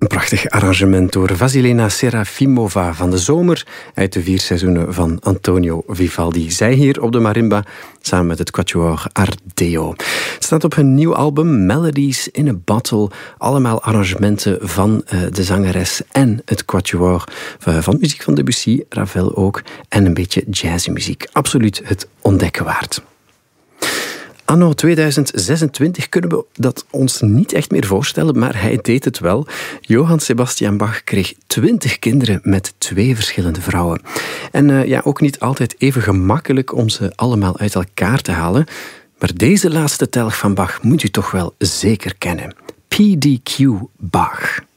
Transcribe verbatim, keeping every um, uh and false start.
Een prachtig arrangement door Vasilena Serafimova van de zomer uit de vier seizoenen van Antonio Vivaldi. Zij hier op de marimba samen met het quatuor Ardeo. Het staat op hun nieuw album Melodies in a Bottle. Allemaal arrangementen van uh, de zangeres en het quatuor uh, van muziek van Debussy, Ravel ook, en een beetje jazzy muziek. Absoluut het ontdekken waard. Anno tweeduizend zesentwintig kunnen we dat ons niet echt meer voorstellen, maar hij deed het wel. Johann Sebastian Bach kreeg twintig kinderen met twee verschillende vrouwen. En uh, ja, ook niet altijd even gemakkelijk om ze allemaal uit elkaar te halen. Maar deze laatste telg van Bach moet u toch wel zeker kennen. P D Q Bach.